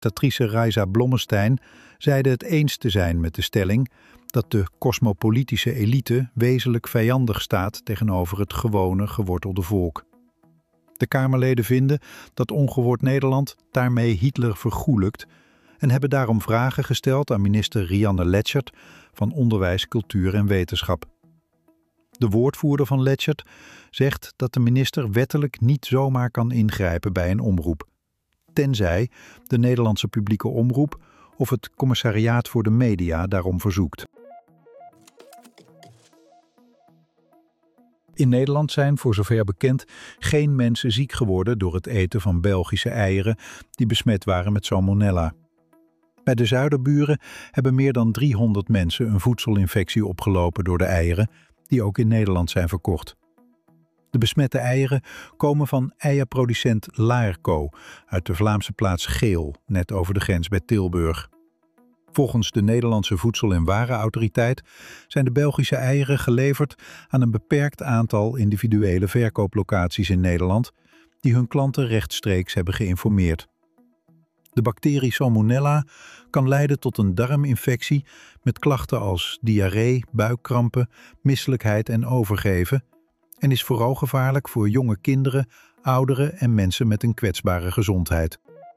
Presentatrice Raisa Blommestein zeide het eens te zijn met de stelling dat de cosmopolitische elite wezenlijk vijandig staat tegenover het gewone, gewortelde volk. De Kamerleden vinden dat Ongehoord Nederland daarmee Hitler vergoelijkt en hebben daarom vragen gesteld aan minister Rianne Letschert van Onderwijs, Cultuur en Wetenschap. De woordvoerder van Letschert zegt dat de minister wettelijk niet zomaar kan ingrijpen bij een omroep, tenzij de Nederlandse publieke omroep of het Commissariaat voor de Media daarom verzoekt. In Nederland zijn, voor zover bekend, geen mensen ziek geworden door het eten van Belgische eieren die besmet waren met salmonella. Bij de zuiderburen hebben meer dan 300 mensen een voedselinfectie opgelopen door de eieren die ook in Nederland zijn verkocht. De besmette eieren komen van eierproducent Laarco uit de Vlaamse plaats Geel, net over de grens bij Tilburg. Volgens de Nederlandse Voedsel- en Warenautoriteit zijn de Belgische eieren geleverd aan een beperkt aantal individuele verkooplocaties in Nederland die hun klanten rechtstreeks hebben geïnformeerd. De bacterie Salmonella kan leiden tot een darminfectie met klachten als diarree, buikkrampen, misselijkheid en overgeven en is vooral gevaarlijk voor jonge kinderen, ouderen en mensen met een kwetsbare gezondheid.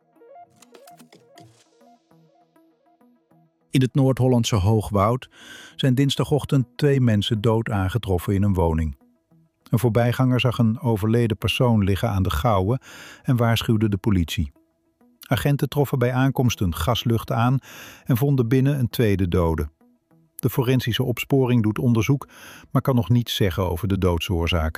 In het Noord-Hollandse Hoogwoud zijn dinsdagochtend 2 mensen dood aangetroffen in een woning. Een voorbijganger zag een overleden persoon liggen aan de Gouwe en waarschuwde de politie. Agenten troffen bij aankomst een gaslucht aan en vonden binnen een tweede dode. De forensische opsporing doet onderzoek, maar kan nog niets zeggen over de doodsoorzaak.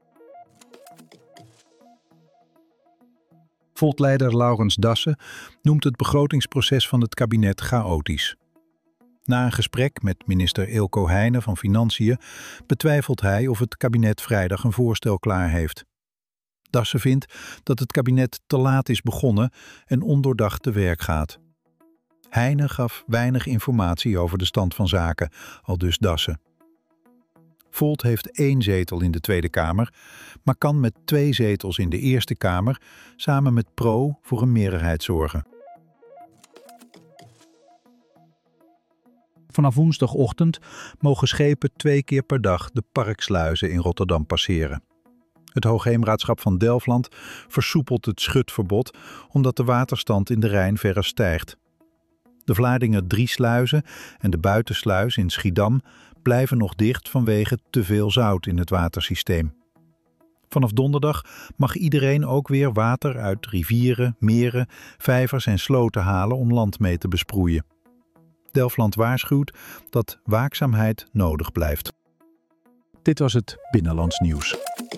Volt-leider Laurens Dassen noemt het begrotingsproces van het kabinet chaotisch. Na een gesprek met minister Eelco Heijnen van Financiën betwijfelt hij of het kabinet vrijdag een voorstel klaar heeft. Dassen vindt dat het kabinet te laat is begonnen en ondoordacht te werk gaat. Heijnen gaf weinig informatie over de stand van zaken, aldus Dassen. Volt heeft 1 zetel in de Tweede Kamer, maar kan met 2 zetels in de Eerste Kamer samen met Pro voor een meerderheid zorgen. Vanaf woensdagochtend mogen schepen 2 keer per dag de parksluizen in Rotterdam passeren. Het Hoogheemraadschap van Delfland versoepelt het schutverbod omdat de waterstand in de Rijn verder stijgt. De Vlaardingen 3 sluizen en de buitensluis in Schiedam blijven nog dicht vanwege te veel zout in het watersysteem. Vanaf donderdag mag iedereen ook weer water uit rivieren, meren, vijvers en sloten halen om land mee te besproeien. Delfland waarschuwt dat waakzaamheid nodig blijft. Dit was het Binnenlands Nieuws.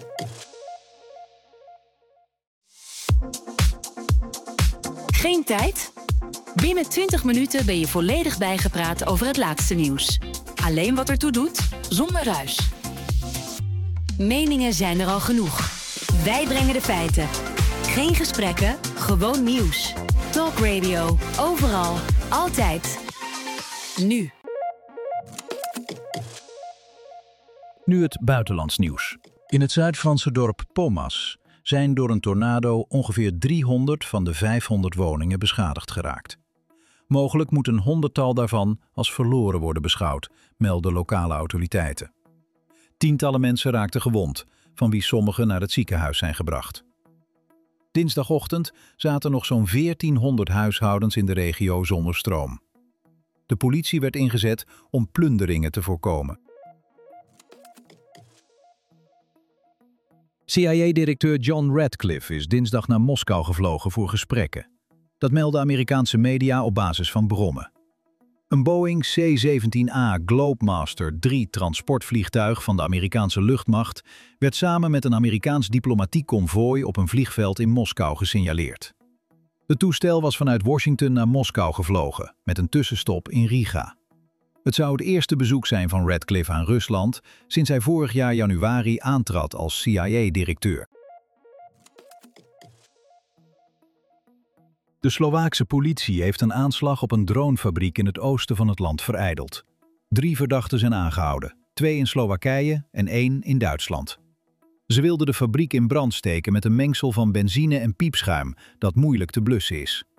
Geen tijd? Binnen 20 minuten ben je volledig bijgepraat over het laatste nieuws. Alleen wat ertoe doet, zonder ruis. Meningen zijn er al genoeg. Wij brengen de feiten. Geen gesprekken, gewoon nieuws. Talk Radio, overal, altijd. Nu. Nu het buitenlands nieuws. In het Zuid-Franse dorp Pomas zijn door een tornado ongeveer 300 van de 500 woningen beschadigd geraakt. Mogelijk moet een 100-tal daarvan als verloren worden beschouwd, melden lokale autoriteiten. Tientallen mensen raakten gewond, van wie sommigen naar het ziekenhuis zijn gebracht. Dinsdagochtend zaten nog zo'n 1400 huishoudens in de regio zonder stroom. De politie werd ingezet om plunderingen te voorkomen. CIA-directeur John Radcliffe is dinsdag naar Moskou gevlogen voor gesprekken. Dat melden Amerikaanse media op basis van bronnen. Een Boeing C-17A Globemaster III transportvliegtuig van de Amerikaanse luchtmacht werd samen met een Amerikaans diplomatiek konvooi op een vliegveld in Moskou gesignaleerd. Het toestel was vanuit Washington naar Moskou gevlogen, met een tussenstop in Riga. Het zou het eerste bezoek zijn van Radcliffe aan Rusland sinds hij vorig jaar januari aantrad als CIA-directeur. De Slovaakse politie heeft een aanslag op een dronefabriek in het oosten van het land verijdeld. 3 verdachten zijn aangehouden, 2 in Slowakije en 1 in Duitsland. Ze wilden de fabriek in brand steken met een mengsel van benzine en piepschuim dat moeilijk te blussen is.